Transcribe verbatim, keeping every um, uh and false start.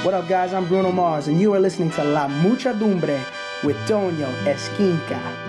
What up, guys? I'm Bruno Mars, and you are listening to La Muchadumbre with Tonio Esquinca.